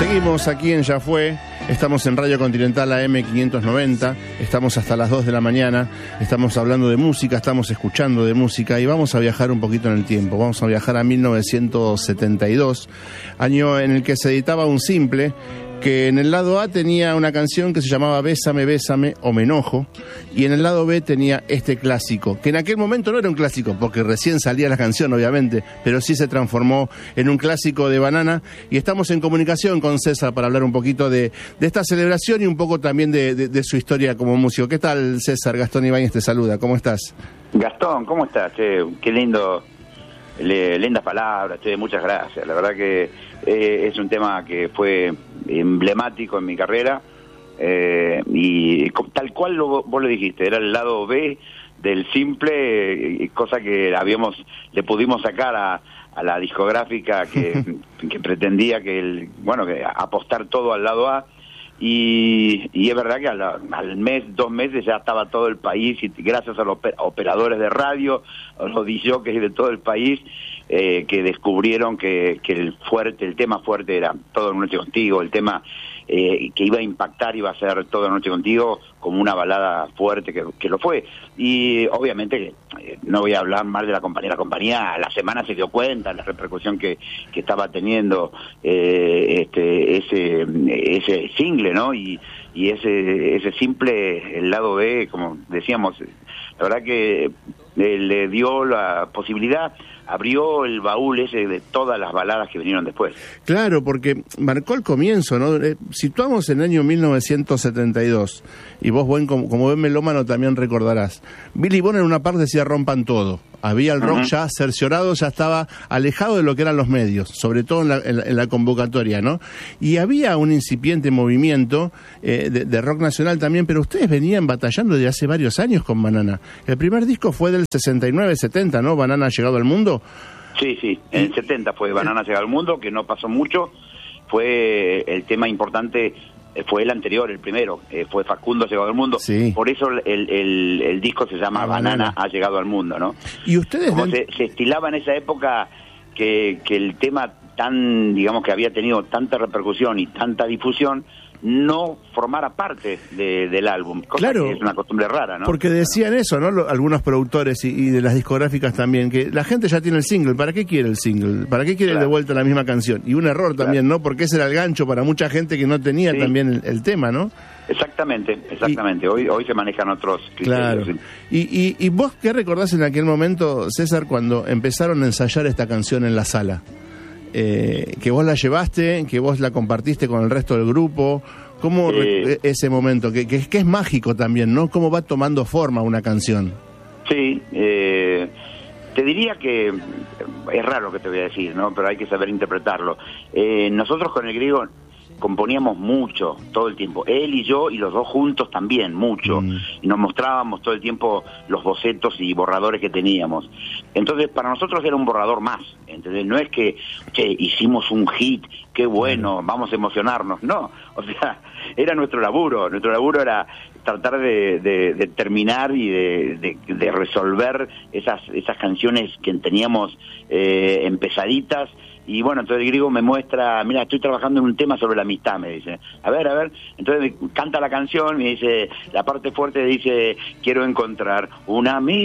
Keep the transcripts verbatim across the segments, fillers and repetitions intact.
Seguimos aquí en Ya Fue, estamos en Radio Continental A M quinientos noventa, estamos hasta las dos de la mañana, estamos hablando de música, estamos escuchando de música y vamos a viajar un poquito en el tiempo, vamos a viajar a mil novecientos setenta y dos, año en el que se editaba un simple que en el lado A tenía una canción que se llamaba Bésame, Bésame o Me Enojo, y en el lado B tenía este clásico, que en aquel momento no era un clásico, porque recién salía la canción, obviamente, pero sí se transformó en un clásico de Banana, y estamos en comunicación con César para hablar un poquito de, de esta celebración y un poco también de, de, de su historia como músico. ¿Qué tal, César? Gastón Ibáñez te saluda, ¿cómo estás? Gastón, ¿cómo estás? Che, qué lindo, le, lindas palabras, che, muchas gracias. La verdad que eh, es un tema que fue emblemático en mi carrera, eh, y tal cual lo, vos lo dijiste, era el lado B del simple, cosa que habíamos le pudimos sacar a, a la discográfica que, que pretendía que el, bueno, que apostar todo al lado A. Y, y es verdad que al, al mes, dos meses ya estaba todo el país, y gracias a los operadores de radio, a los disjockeys de todo el país, eh, que descubrieron que, que el fuerte, el tema fuerte era Toda una noche contigo, el tema eh, que iba a impactar iba a ser Toda una noche contigo, como una balada fuerte que, que lo fue. Y obviamente eh, no voy a hablar mal de la compañía, la compañía a la semana se dio cuenta la repercusión que, que estaba teniendo eh, este ese ese single, ¿no? Y, y ese ese simple, el lado B, como decíamos, la verdad que eh, le dio la posibilidad, abrió el baúl ese de todas las baladas que vinieron después. Claro, porque marcó el comienzo, ¿no? Eh, situamos en el año mil novecientos setenta y dos, y vos, buen, como, como buen melómano, también recordarás. Billy Bond en una parte decía rompan todo. Había el rock uh-huh. ya cerciorado, ya estaba alejado de lo que eran los medios, sobre todo en la, en la, en la convocatoria, ¿no? Y había un incipiente movimiento eh, de, de rock nacional también, pero ustedes venían batallando desde hace varios años con Banana. El primer disco fue del sesenta y nueve setenta, ¿no? Banana ha llegado al mundo. Sí, sí, en el setenta fue Banana ha llegado al mundo, que no pasó mucho. Fue el tema importante, fue el anterior, el primero, eh, fue Facundo ha llegado al mundo. Sí. Por eso el, el, el disco se llama Banana. Banana ha llegado al mundo, ¿no? Y ustedes Como ven... se, se estilaba en esa época que, que el tema tan, digamos, que había tenido tanta repercusión y tanta difusión, no formara parte de, del álbum, cosa claro, que es una costumbre rara, ¿no? Porque decían eso, ¿no? Lo, algunos productores y, y de las discográficas también, que la gente ya tiene el single, ¿para qué quiere el single? ¿Para qué quiere claro. de vuelta la misma canción? Y un error también, claro. ¿no? Porque ese era el gancho para mucha gente que no tenía sí. también el, el tema, ¿no? Exactamente, exactamente. Y, hoy hoy se manejan otros criterios. Claro. Sí. Y, y, ¿Y vos qué recordás en aquel momento, César, cuando empezaron a ensayar esta canción en la sala? Eh, que vos la llevaste, que vos la compartiste con el resto del grupo. ¿Cómo eh, ese momento? Que, que, que es mágico también, ¿no? ¿Cómo va tomando forma una canción? Sí, eh, te diría que es raro lo que te voy a decir, ¿no? Pero hay que saber interpretarlo. Eh, nosotros con el griego componíamos mucho, todo el tiempo. Él y yo, y los dos juntos también, mucho. Mm. Y nos mostrábamos todo el tiempo los bocetos y borradores que teníamos. Entonces, para nosotros era un borrador más, ¿entendés? No es que, che, hicimos un hit, qué bueno, vamos a emocionarnos. No, o sea, era nuestro laburo. Nuestro laburo era tratar de, de, de terminar y de, de, de resolver esas, esas canciones que teníamos eh, empezaditas. Y bueno, entonces el griego me muestra, mira, estoy trabajando en un tema sobre la amistad, me dice. A ver, a ver. Entonces canta la canción y dice, la parte fuerte dice, quiero encontrar un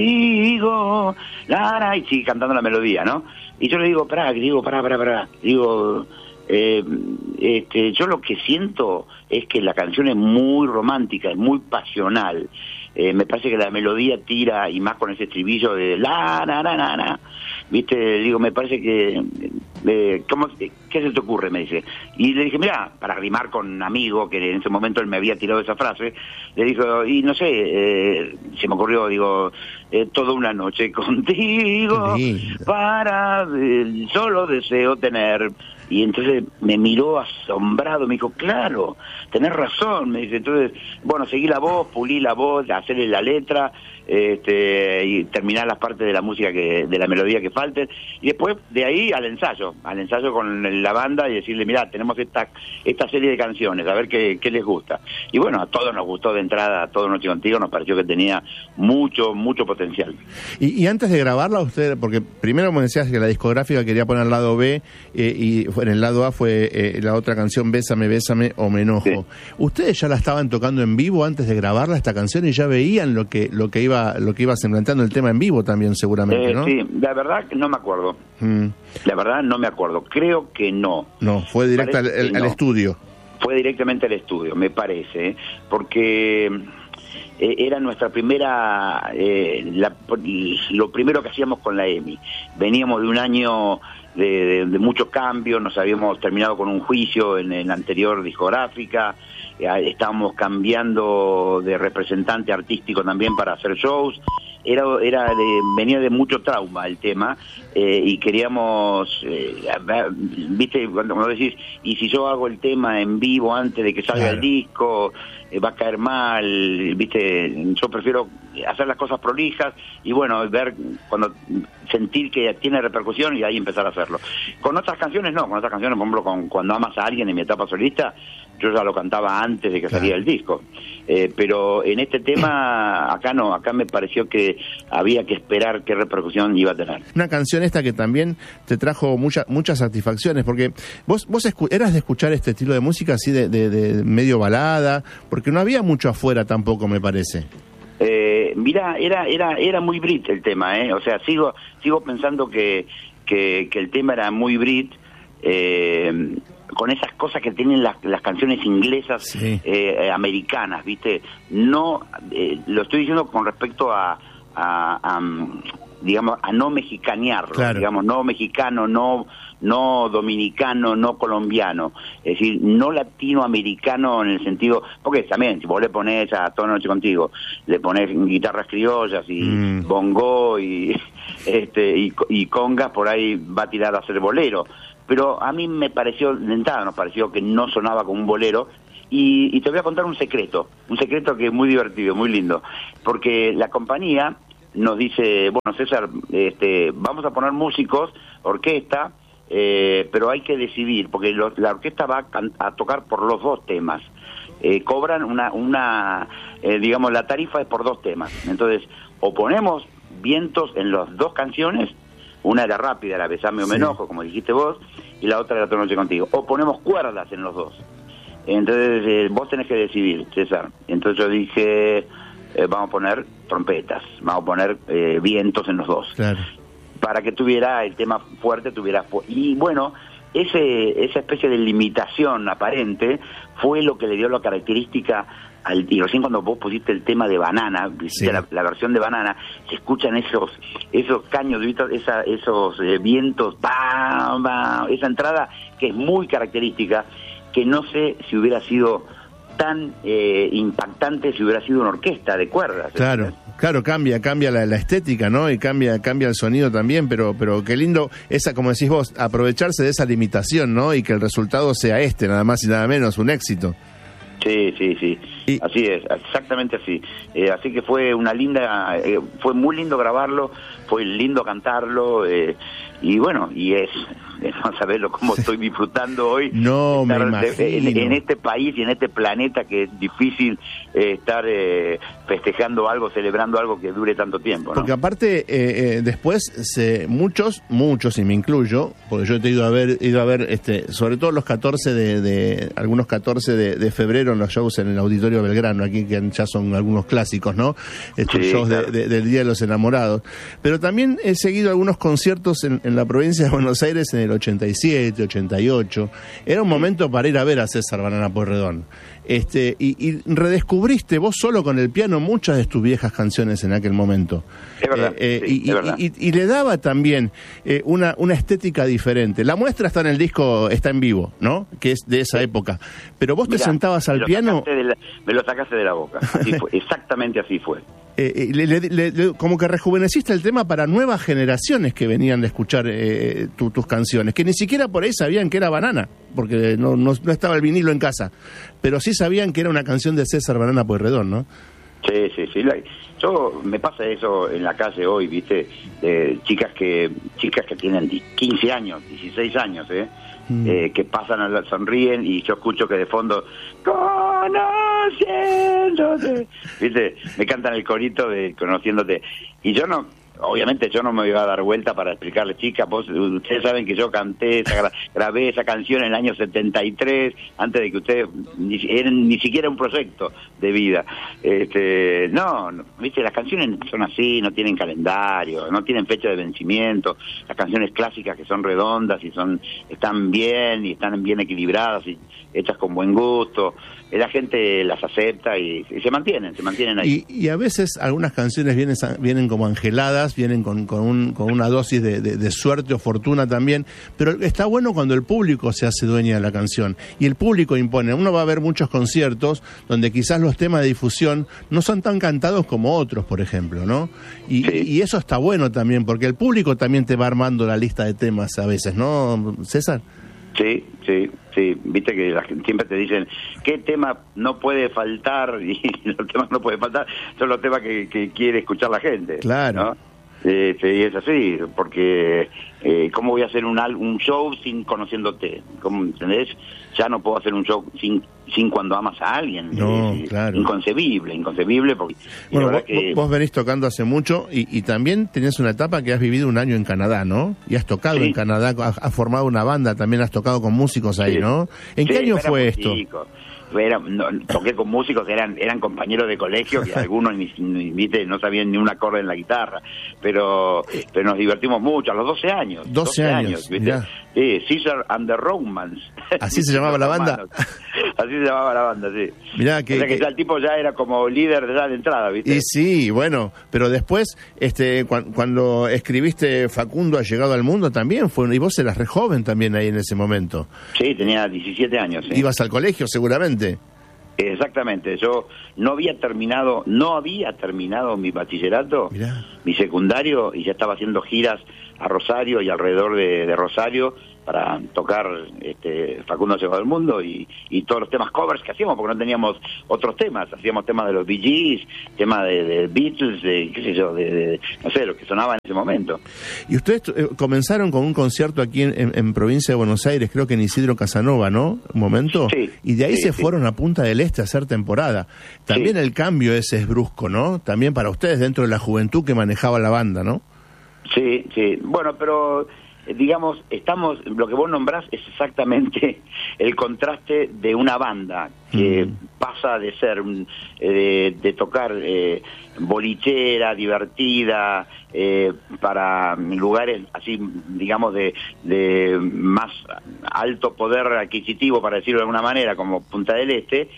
amigo, Lara, y sigue cantando la melodía, ¿no? Y yo le digo, pará, griego, pará, pará, pará. Digo, eh, este, yo lo que siento es que la canción es muy romántica, es muy pasional. Eh, me parece que la melodía tira, y más con ese estribillo de la, na, na, na, na. ¿Viste? Digo, me parece que... Eh, ¿cómo, ¿Qué se te ocurre? Me dice. Y le dije, mira, para rimar con un amigo que en ese momento él me había tirado esa frase, le dijo, y no sé, eh, se me ocurrió, digo, eh, toda una noche contigo, para, eh, solo deseo tener... Y entonces me miró asombrado, me dijo, claro, tenés razón, me dice. Entonces, bueno, seguí la voz, pulí la voz, hacerle la letra, este, y terminar las partes de la música, que de la melodía que falten, y después de ahí al ensayo, al ensayo con la banda y decirle, mirá, tenemos esta esta serie de canciones, a ver qué, qué les gusta. Y bueno, a todos nos gustó de entrada, a Toda Noche Contigo, nos pareció que tenía mucho, mucho potencial. Y, y antes de grabarla, usted, porque primero me decías que la discográfica quería poner el lado B, eh, y en el lado A fue eh, la otra canción Bésame, Bésame o Me Enojo. Sí. ¿Ustedes ya la estaban tocando en vivo antes de grabarla esta canción y ya veían lo que lo que iba lo que iba sembrantando el tema en vivo también seguramente, eh, ¿no? Sí, la verdad que no me acuerdo. Mm. La verdad no me acuerdo. Creo que no. No, fue directo al, al, al no. estudio. Fue directamente al estudio, me parece, porque eh, era nuestra primera, eh, la, lo primero que hacíamos con la EMI. Veníamos de un año de, de, de mucho cambio, nos habíamos terminado con un juicio en, en la anterior discográfica, eh, estábamos cambiando de representante artístico también para hacer shows. Era, era de, venía de mucho trauma el tema, eh, y queríamos, eh, viste, cuando, cuando decís, y si yo hago el tema en vivo antes de que salga claro. el disco, eh, va a caer mal, viste, yo prefiero hacer las cosas prolijas y bueno, ver, cuando sentir que tiene repercusión y ahí empezar a hacerlo. Con otras canciones no, con otras canciones, por ejemplo, con Cuando amas a alguien en mi etapa solista, yo ya lo cantaba antes de que claro. saliera el disco, eh, pero en este tema acá no, acá me pareció que había que esperar qué repercusión iba a tener. Una canción esta que también te trajo mucha, muchas satisfacciones, porque vos vos escu- eras de escuchar este estilo de música así de, de, de medio balada, porque no había mucho afuera tampoco, me parece. Eh, mira, era era era muy Brit el tema, eh, o sea, sigo sigo pensando que que, que el tema era muy Brit. Eh, con esas cosas que tienen las, las canciones inglesas, sí. eh, americanas, ¿viste? No, eh, lo estoy diciendo con respecto a, a, a digamos, a no mexicanearlo, claro. digamos, no mexicano, no no dominicano, no colombiano, es decir, no latinoamericano en el sentido, porque también, si vos le pones a Toda Noche Contigo, le pones guitarras criollas y mm. bongo y, este, y, y congas, por ahí va a tirar a hacer bolero. Pero a mí me pareció, de entrada nos pareció que no sonaba como un bolero, y, y te voy a contar un secreto, un secreto que es muy divertido, muy lindo, porque la compañía nos dice, bueno, César, este, vamos a poner músicos, orquesta, eh, pero hay que decidir, porque lo, la orquesta va a, a tocar por los dos temas, eh, cobran una, una eh, digamos, la tarifa es por dos temas, entonces, o ponemos vientos en las dos canciones. Una era rápida, la Besame o Me Enojo, sí. como dijiste vos, y la otra era Toda Noche Contigo. O ponemos cuerdas en los dos. Entonces, eh, vos tenés que decidir, César. Entonces yo dije, eh, vamos a poner trompetas, vamos a poner eh, vientos en los dos. Claro. Para que tuviera el tema fuerte, tuviera... Fu- y bueno, ese esa especie de limitación aparente fue lo que le dio la característica... Al, y recién cuando vos pusiste el tema de Banana, sí. la, la versión de Banana, se escuchan esos esos caños, esa, esos eh, vientos, bam, bam, esa entrada que es muy característica, que no sé si hubiera sido tan eh, impactante si hubiera sido una orquesta de cuerdas. Claro, ¿sabes? Claro, cambia, cambia la, la estética, ¿no? Y cambia, cambia el sonido también, pero, pero qué lindo esa, como decís vos, aprovecharse de esa limitación, ¿no? Y que el resultado sea este, nada más y nada menos, un éxito. Sí, sí, sí, y... así es, exactamente así. Eh, así que fue una linda, eh, fue muy lindo grabarlo, fue lindo cantarlo, eh, y bueno, y es, eh, no saberlo cómo sí. estoy disfrutando hoy. No, estar me imagino. En, en este país y en este planeta que es difícil eh, estar eh, festejando algo, celebrando algo que dure tanto tiempo, ¿no? Porque aparte, eh, eh, después, se, muchos, muchos, y me incluyo, porque yo te he ido a ver, ido a ver este, sobre todo los catorce de, de algunos catorce de, de febrero en los shows en el Auditorio Belgrano, aquí que ya son algunos clásicos, ¿no? Estos sí, shows claro. de, de, del Día de los Enamorados. Pero también he seguido algunos conciertos en, en la provincia de Buenos Aires en el ochenta y siete, ochenta y ocho. Era un momento para ir a ver a César Banana Pueyrredón. Este, y, y redescubriste vos solo con el piano muchas de tus viejas canciones en aquel momento. Es verdad. Eh, eh, sí, y, es verdad. Y, y, y le daba también eh, una, una estética diferente. La muestra está en el disco, está en vivo, ¿no? Que es de esa sí. época. Pero vos Mirá, te sentabas al me piano... La, me lo sacaste de la boca. Así fue, exactamente así fue. Eh, le, le, le, como que rejuveneciste el tema para nuevas generaciones que venían de escuchar eh, tu, tus canciones, que ni siquiera por ahí sabían que era Banana, porque no, no, no estaba el vinilo en casa, pero sí sabían que era una canción de César Banana Pueyrredón, ¿no? Sí, sí, sí. Yo me pasa eso en la calle hoy, ¿viste? De chicas que chicas que tienen quince años, dieciséis años, ¿eh? Mm. Eh, que pasan, sonríen y yo escucho que de fondo conociéndote, ¿viste? Me cantan el corito de conociéndote y yo no obviamente yo no me iba a dar vuelta para explicarle, chicas, vos, ustedes saben que yo canté, esa, grabé esa canción en el año setenta y tres, antes de que ustedes, ni, eran ni siquiera un proyecto de vida. Este, no, no, viste, las canciones son así, no tienen calendario, no tienen fecha de vencimiento, las canciones clásicas que son redondas y son, están bien y están bien equilibradas y hechas con buen gusto, la gente las acepta y, y se mantienen, se mantienen ahí. Y, y a veces algunas canciones vienen, vienen como angeladas, vienen con, con, un, con una dosis de, de, de suerte o fortuna también, pero está bueno cuando el público se hace dueña de la canción y el público impone. Uno va a ver muchos conciertos donde quizás los temas de difusión no son tan cantados como otros, por ejemplo, ¿no? Y, sí. y eso está bueno también, porque el público también te va armando la lista de temas a veces, ¿no, César? Sí, sí, sí, viste que la, siempre te dicen qué tema no puede faltar, y los temas no pueden faltar son los temas que, que quiere escuchar la gente. Claro. ¿No? Eh, sí, es así, porque eh, ¿cómo voy a hacer un, un show sin conociéndote? ¿Cómo, ¿entendés? Ya no puedo hacer un show sin sin cuando amas a alguien. No, eh, claro. Inconcebible, inconcebible. Porque, bueno, vos, que... vos venís tocando hace mucho y, y también tenías una etapa que has vivido un año en Canadá, ¿no? Y has tocado sí. en Canadá, has, has formado una banda, también has tocado con músicos ahí, sí. ¿no? ¿En sí, qué año fue esto? Chico. Era, no, toqué con músicos, eran eran compañeros de colegio que algunos ni, ni, ni, no sabían ni un acorde en la guitarra, pero pero nos divertimos mucho, a los doce años. doce años, ¿viste? Sí, Caesar and the Romans. ¿Así se llamaba la banda? Así se llamaba la banda, sí. Mirá, que, o sea que que... ya el tipo ya era como líder de, de entrada, ¿viste? Y sí, bueno, pero después, este, cu- cuando escribiste Facundo ha llegado al mundo también fue, y vos eras re joven también ahí en ese momento. Sí, tenía diecisiete años. Sí. Ibas al colegio seguramente. Exactamente, yo no había terminado, no había terminado mi bachillerato, Mirá. mi secundario, y ya estaba haciendo giras a Rosario y alrededor de, de Rosario para tocar este, Facundo ha llegado al mundo y, y todos los temas covers que hacíamos, porque no teníamos otros temas, hacíamos temas de los Bee Gees, temas de, de Beatles, de qué sé yo, de, de, no sé, lo que sonaba en ese momento. Y ustedes eh, comenzaron con un concierto aquí en, en, en provincia de Buenos Aires, creo que en Isidro Casanova, ¿no? Un momento. Sí. Y de ahí sí, se sí. fueron a Punta del Este a hacer temporada. También sí. el cambio ese es brusco, ¿no? También para ustedes dentro de la juventud que manejaba la banda, ¿no? Sí, sí. Bueno, pero digamos, estamos, lo que vos nombrás es exactamente el contraste de una banda que mm. pasa de ser, eh, de tocar eh, bolichera, divertida, eh, para lugares así, digamos, de, de más alto poder adquisitivo, para decirlo de alguna manera, como Punta del Este,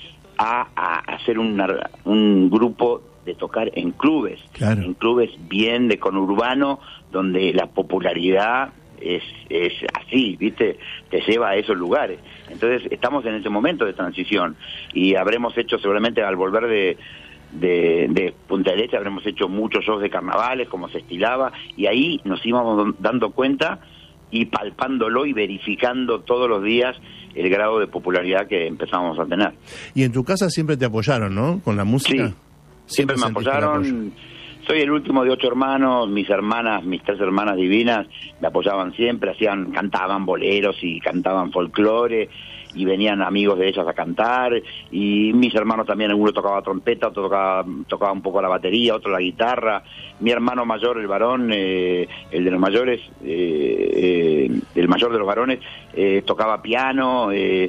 a, a hacer una, un grupo de tocar en clubes, claro. en clubes bien de conurbano, donde la popularidad es, es así, ¿viste? Te lleva a esos lugares. Entonces estamos en ese momento de transición y habremos hecho seguramente al volver de, de, de Punta del Este, habremos hecho muchos shows de carnavales, como se estilaba, y ahí nos íbamos dando cuenta y palpándolo y verificando todos los días el grado de popularidad que empezamos a tener. Y en tu casa siempre te apoyaron, ¿no? Con la música. Sí. Siempre, Siempre me apoyaron, soy el último de ocho hermanos, mis hermanas, mis tres hermanas divinas, me apoyaban siempre, hacían, cantaban boleros y cantaban folclore, y venían amigos de ellas a cantar, y mis hermanos también, uno tocaba trompeta, otro tocaba, tocaba un poco la batería, otro la guitarra, mi hermano mayor, el varón, eh, el de los mayores, eh, eh, el mayor de los varones, eh, tocaba piano, eh,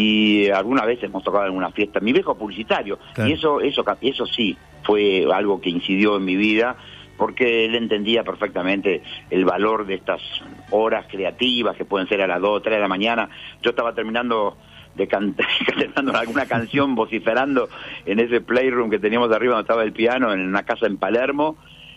y alguna vez hemos tocado en alguna fiesta, mi viejo publicitario, claro. y eso, eso, eso sí, fue algo que incidió en mi vida, porque él entendía perfectamente el valor de estas horas creativas que pueden ser a las dos o tres de la mañana. Yo estaba terminando de cantar cantando alguna canción, vociferando en ese playroom que teníamos de arriba donde estaba el piano, en una casa en Palermo,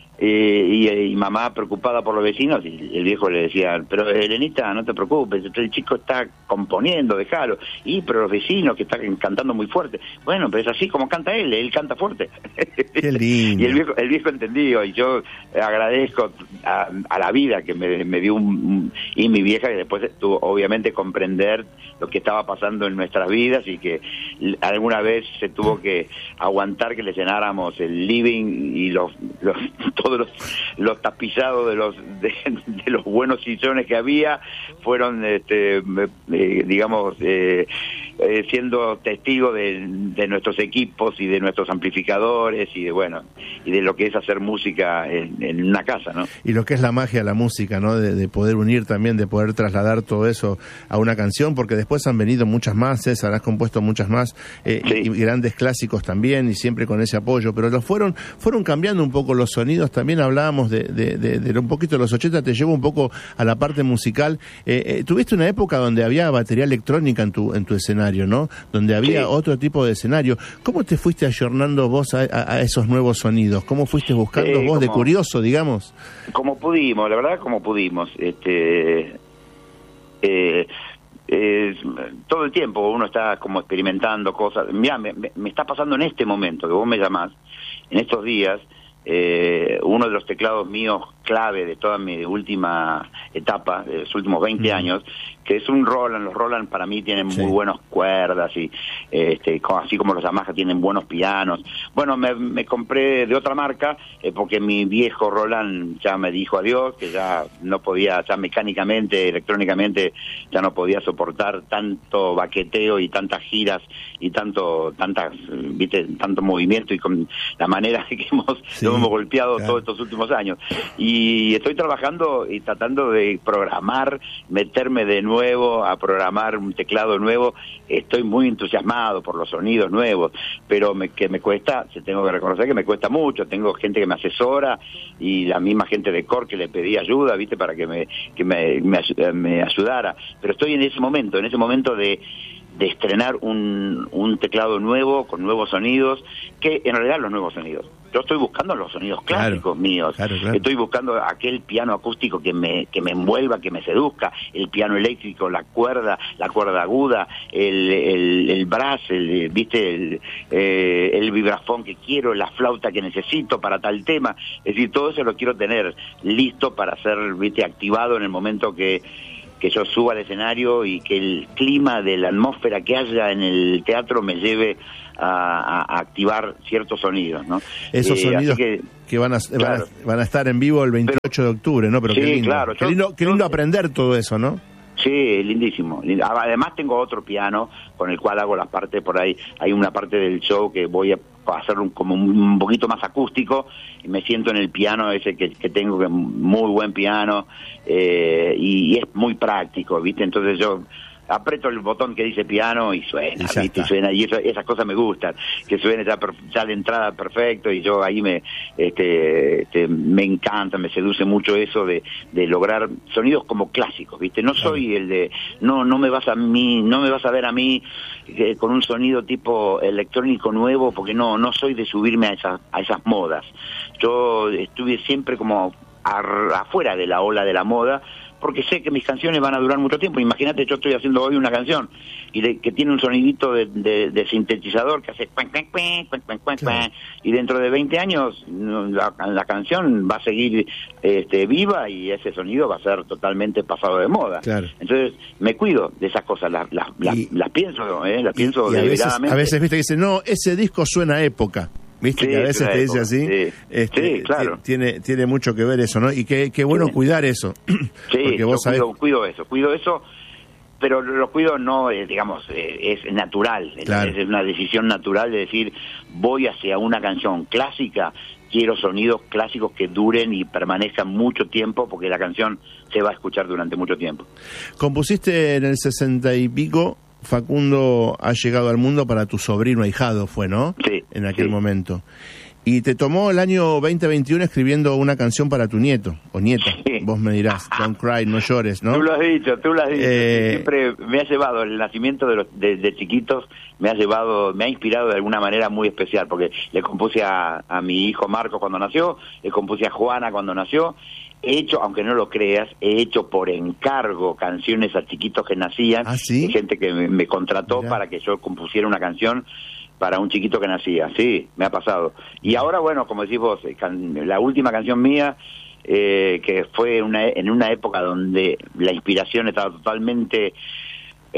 eh, y, y mamá preocupada por los vecinos, y el viejo le decía, pero Elenita, no te preocupes, el chico está componiendo, déjalo, y pero los vecinos que están cantando muy fuerte, bueno, pero es así como canta él, él canta fuerte. Qué lindo. Y el viejo, el viejo entendió, y yo agradezco a, a la vida que me, me dio un, un, y mi vieja que después tuvo obviamente comprender lo que estaba pasando en nuestras vidas, y que alguna vez se tuvo que aguantar que le llenáramos el living y los, los todos los, los tapizados de los de, de los buenos sillones que había, fueron, este, eh, digamos, eh, eh, siendo testigos de, de nuestros equipos y de nuestros amplificadores y de, bueno, y de lo que es hacer música en, en una casa, ¿no? Y lo que es la magia de la música, ¿no? De, de poder unir también, de poder trasladar todo eso a una canción, porque después han venido muchas más, César, has compuesto muchas más, eh, sí. y, y grandes clásicos también, y siempre con ese apoyo, pero los fueron fueron cambiando un poco los sonidos. También hablábamos de, de, de, de un poquito de los ochenta, te llevo un poco a la parte musical. Eh, eh, tuviste una época donde había batería electrónica en tu en tu escenario, ¿no? Donde había sí. otro tipo de escenario. ¿Cómo te fuiste ayornando vos a, a, a esos nuevos sonidos? ¿Cómo fuiste buscando eh, vos como, de curioso, digamos? Como pudimos, la verdad, como pudimos. Este, eh, eh, todo el tiempo uno está como experimentando cosas. Mirá, me, me, me está pasando en este momento, que vos me llamás, en estos días, eh, uno de los teclados míos clave de toda mi última etapa, de los últimos veinte mm. años, que es un Roland. Los Roland para mí tienen sí. muy buenas cuerdas, y este, así como los Yamaha tienen buenos pianos. Bueno, me, me compré de otra marca, eh, porque mi viejo Roland ya me dijo adiós, que ya no podía, ya mecánicamente, electrónicamente, ya no podía soportar tanto baqueteo y tantas giras y tanto, tantas, viste, tanto movimiento, y con la manera que hemos, sí, hemos golpeado claro. todos estos últimos años. Y estoy trabajando y tratando de programar, meterme de nuevo nuevo, a programar un teclado nuevo. Estoy muy entusiasmado por los sonidos nuevos, pero me, que me cuesta, se tengo que reconocer que me cuesta mucho. Tengo gente que me asesora, y la misma gente de Core que le pedí ayuda, viste, para que me que me, me, me ayudara. Pero estoy en ese momento, en ese momento de de estrenar un, un teclado nuevo, con nuevos sonidos, que en realidad los nuevos sonidos. Yo estoy buscando los sonidos clásicos claro, míos. Claro, claro. Estoy buscando aquel piano acústico que me que me envuelva, que me seduzca, el piano eléctrico, la cuerda, la cuerda aguda, el el, el brass, el, viste, el, eh, el vibrafón que quiero, la flauta que necesito para tal tema. Es decir, todo eso lo quiero tener listo para ser, viste, activado en el momento que que yo suba al escenario, y que el clima de la atmósfera que haya en el teatro me lleve a, a activar ciertos sonidos, ¿no? Esos eh, sonidos que, que van, a, claro. van, a, van a estar en vivo el veintiocho Pero, de octubre, ¿no? Pero sí, qué lindo, claro, qué lindo, yo, qué lindo yo, aprender todo eso, ¿no? Sí, lindísimo. Además tengo otro piano con el cual hago las partes por ahí. Hay una parte del show que voy a hacer un, como un poquito más acústico, y me siento en el piano ese que, que tengo, que es muy buen piano, eh, y, y es muy práctico, ¿viste? Entonces yo aprieto el botón que dice piano y suena, y ¿viste? Y suena, y eso, esas cosas me gustan, que suene ya, ya de entrada perfecto, y yo ahí me este, este me encanta, me seduce mucho eso de, de lograr sonidos como clásicos, ¿viste? No soy el de, no no me vas a mí, no me vas a ver a mí eh, con un sonido tipo electrónico nuevo, porque no no soy de subirme a esas a esas modas. Yo estuve siempre como a, afuera de la ola de la moda, porque sé que mis canciones van a durar mucho tiempo. Imagínate, yo estoy haciendo hoy una canción y de, que tiene un sonidito de, de, de sintetizador que hace cuan, cuan, cuan, cuan, cuan, cuan, claro. Y dentro de veinte años la, la canción va a seguir este, viva, y ese sonido va a ser totalmente pasado de moda. Claro. Entonces me cuido de esas cosas, las, las, las, y, las pienso, ¿eh? las pienso y, y deliberadamente. A veces, a veces viste que dice, no, ese disco suena a época. ¿Viste? Sí, que a veces te dice así, sí, este, sí, claro. tiene tiene mucho que ver eso, ¿no? Y qué, qué bueno sí. cuidar eso. Sí, porque vos sabés... cuido, cuido eso, cuido eso, pero lo cuido no, eh, digamos, eh, es natural, claro. es, es una decisión natural de decir, voy hacia una canción clásica, quiero sonidos clásicos que duren y permanezcan mucho tiempo, porque la canción se va a escuchar durante mucho tiempo. Compusiste en el sesenta y pico, Facundo ha llegado al mundo, para tu sobrino ahijado fue, ¿no? Sí. En aquel sí. momento. Y te tomó el año veinte veintiuno escribiendo una canción para tu nieto, o nieta, sí. Vos me dirás, Don't Cry, no llores, ¿no? Tú lo has dicho, tú lo has dicho. Eh... Siempre me ha llevado, el nacimiento de, los, de, de chiquitos, me ha llevado, me ha inspirado de alguna manera muy especial, porque le compuse a, a mi hijo Marco cuando nació, le compuse a Juana cuando nació. He hecho, aunque no lo creas, he hecho por encargo canciones a chiquitos que nacían. ¿Ah, sí? Hay gente que me, me contrató Mirá. para que yo compusiera una canción para un chiquito que nacía. Sí, me ha pasado. Y ahora, bueno, como decís vos, la última canción mía, eh, que fue una, en una época donde la inspiración estaba totalmente... Eh,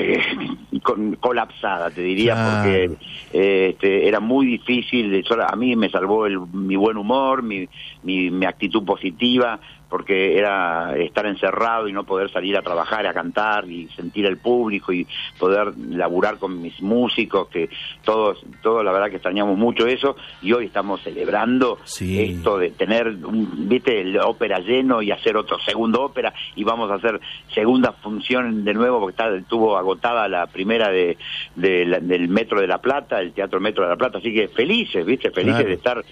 eh, con, colapsada, te diría, claro. Porque eh, este, era muy difícil. Solo, a mí me salvó el, mi buen humor, mi, mi, mi actitud positiva, porque era estar encerrado y no poder salir a trabajar, a cantar y sentir el público y poder laburar con mis músicos, que todos, todos la verdad que extrañamos mucho eso, y hoy estamos celebrando sí. esto de tener, un, viste, el ópera lleno y hacer otro segundo ópera, y vamos a hacer segunda función de nuevo, porque está, estuvo agotada la primera de, de la, del Metro de la Plata, el Teatro Metro de la Plata, así que felices, viste, felices claro. de estar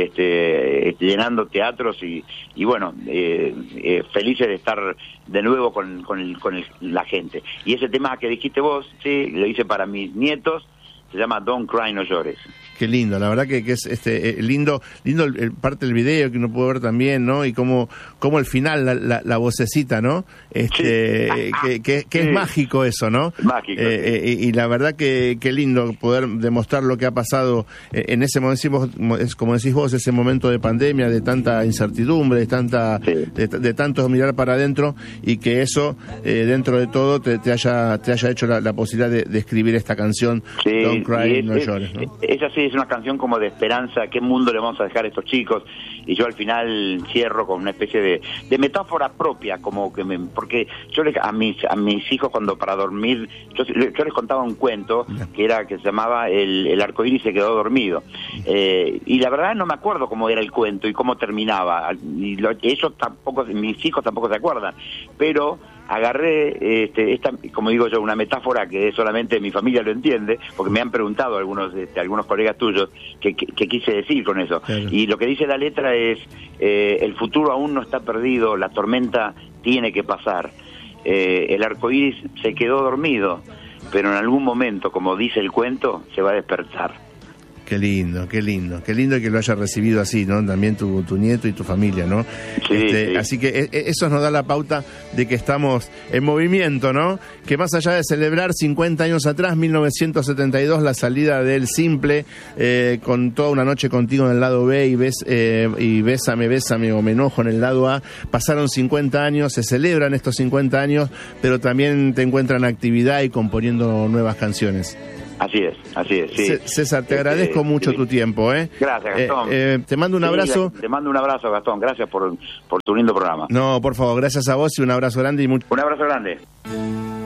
este, llenando teatros y, y bueno, eh, eh, felices de estar de nuevo con, con, el, con el, la gente. Y ese tema que dijiste vos, sí, lo hice para mis nietos, se llama Don't Cry, No Llores. Qué lindo, la verdad que, que es este eh, lindo, lindo el, el, parte del video que uno puede ver también, ¿no? Y cómo, cómo al final la, la, la vocecita, ¿no? Este, sí. que, que, que sí. es mágico eso, ¿no? Mágico. Eh, sí. eh, y, y la verdad que, que lindo poder demostrar lo que ha pasado eh, en ese momento, es como decís vos, ese momento de pandemia, de tanta incertidumbre, de tanta, sí. de, de tanto mirar para adentro, y que eso eh, dentro de todo te, te haya, te haya hecho la, la posibilidad de, de escribir esta canción, sí, Don't Cry, es, No Llores, ¿no? Es así. Es una canción como de esperanza, qué mundo le vamos a dejar a estos chicos, y yo al final cierro con una especie de, de metáfora propia, como que me, porque yo les, a mis a mis hijos cuando para dormir, yo, yo les contaba un cuento que era que se llamaba El, el arcoíris se quedó dormido, eh, y la verdad no me acuerdo cómo era el cuento y cómo terminaba, y lo, ellos tampoco, mis hijos tampoco se acuerdan, pero agarré, este, esta, como digo yo, una metáfora que solamente mi familia lo entiende, porque me han preguntado algunos este, algunos colegas tuyos qué quise decir con eso. Claro. Y lo que dice la letra es, eh, el futuro aún no está perdido, la tormenta tiene que pasar. Eh, el arcoíris se quedó dormido, pero en algún momento, como dice el cuento, se va a despertar. Qué lindo, qué lindo, qué lindo que lo haya recibido así, ¿no? También tu, tu nieto y tu familia, ¿no? Sí, este, sí. Así que eso nos da la pauta de que estamos en movimiento, ¿no? Que más allá de celebrar cincuenta años atrás, mil novecientos setenta y dos, la salida del Simple, eh, con Toda una noche contigo en el lado B y, ves, eh, y Bésame, Bésame o Me enojo en el lado A, pasaron cincuenta años, se celebran estos cincuenta años, pero también te encuentran actividad y componiendo nuevas canciones. Así es, así es, sí. César, te agradezco eh, mucho sí. tu tiempo, ¿eh? Gracias, Gastón. Eh, eh, te mando un sí, abrazo. Te mando un abrazo, Gastón. Gracias por, por tu lindo programa. No, por favor, gracias a vos y un abrazo grande. y mucho... Un abrazo grande.